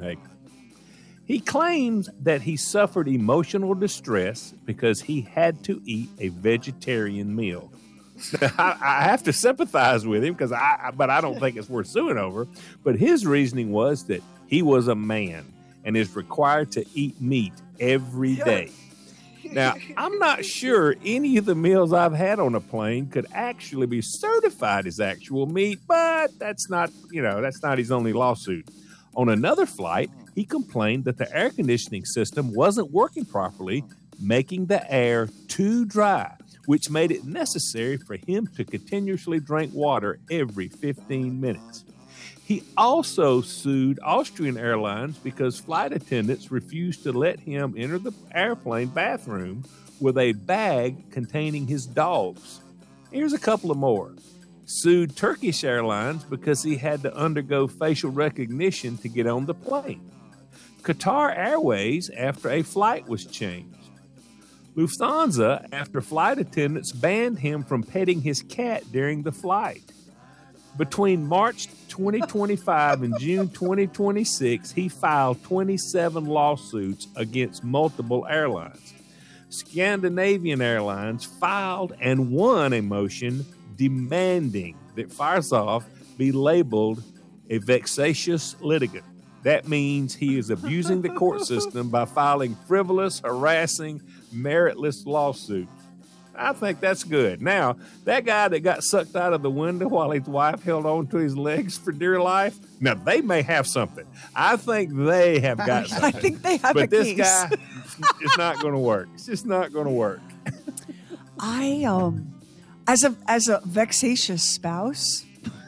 Hey. He claims that he suffered emotional distress because he had to eat a vegetarian meal. I have to sympathize with him but I don't think it's worth suing over. But his reasoning was that he was a man and is required to eat meat every day. Now, I'm not sure any of the meals I've had on a plane could actually be certified as actual meat, but that's not his only lawsuit. On another flight, he complained that the air conditioning system wasn't working properly, making the air too dry, which made it necessary for him to continuously drink water every 15 minutes. He also sued Austrian Airlines because flight attendants refused to let him enter the airplane bathroom with a bag containing his dogs. Here's a couple of more. Sued Turkish Airlines because he had to undergo facial recognition to get on the plane. Qatar Airways after a flight was changed. Lufthansa after flight attendants banned him from petting his cat during the flight. Between March 2025 and June 2026, he filed 27 lawsuits against multiple airlines. Scandinavian Airlines filed and won a motion demanding that Farsov be labeled a vexatious litigant. That means he is abusing the court system by filing frivolous, harassing, meritless lawsuits. I think that's good. Now, that guy that got sucked out of the window while his wife held on to his legs for dear life, now they may have something. I think they have got something. I think they have but a this case. guy, it's not going to work. It's just not going to work. As a vexatious spouse.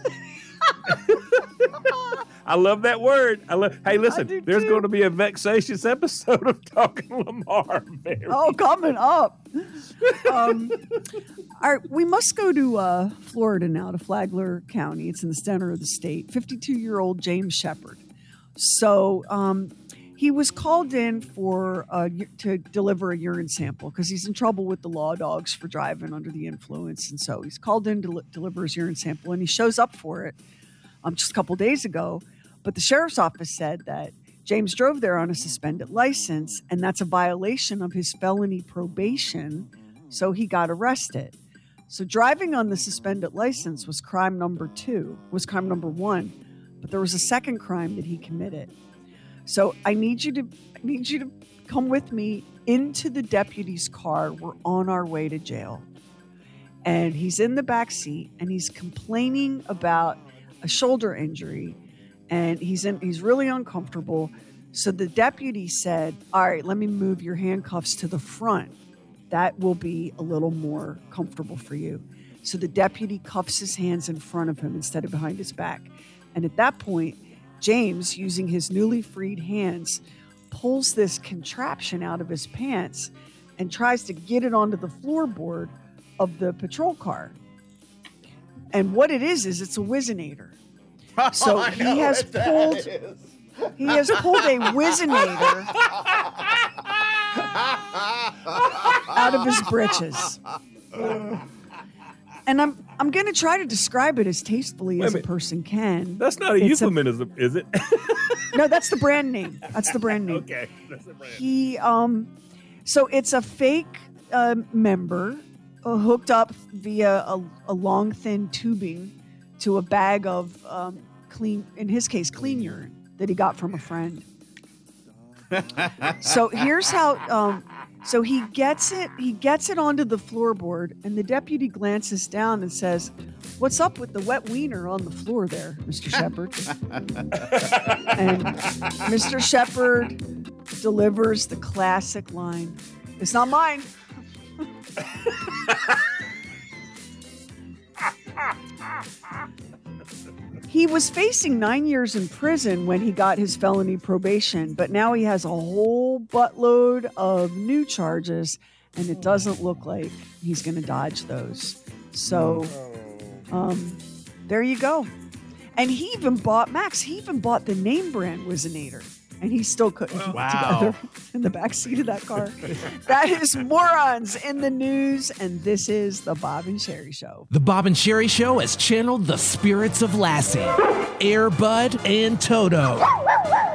I love that word. Hey, listen, there's going to be a vexatious episode of Talking Lamar. Coming up. All right, we must go to Florida now, to Flagler County. It's in the center of the state. 52-year-old James Shepard. So he was called in to deliver a urine sample because he's in trouble with the law dogs for driving under the influence. And so he's called in to deliver his urine sample, and he shows up for it just a couple days ago. But the sheriff's office said that James drove there on a suspended license, and that's a violation of his felony probation, so he got arrested. So driving on the suspended license was crime number one, but there was a second crime that he committed. So I need you to come with me into the deputy's car. We're on our way to jail. And he's in the back seat, and he's complaining about a shoulder injury. And he's really uncomfortable. So the deputy said, all right, let me move your handcuffs to the front. That will be a little more comfortable for you. So the deputy cuffs his hands in front of him instead of behind his back. And at that point, James, using his newly freed hands, pulls this contraption out of his pants and tries to get it onto the floorboard of the patrol car. And what it is it's a Whizzinator. So he has pulled a Whizzinator out of his britches. And I'm going to try to describe it as tastefully as a person can. That's not a euphemism, is it? No, that's the brand name. That's the brand name. Okay, that's the brand. So it's a fake member hooked up via a long, thin tubing to a bag of clean urine that he got from a friend. So here's how. So he gets it onto the floorboard, and the deputy glances down and says, "What's up with the wet wiener on the floor there, Mr. Shepard?" And Mr. Shepard delivers the classic line, "It's not mine." He was facing 9 years in prison when he got his felony probation, but now he has a whole buttload of new charges, and it doesn't look like he's going to dodge those. So, there you go. And he even bought the name brand Whizzinator, and he still couldn't keep it together in the backseat of that car. That is Morons in the News, and this is The Bob and Sherry Show. The Bob and Sherry Show has channeled the spirits of Lassie, Air Bud, and Toto.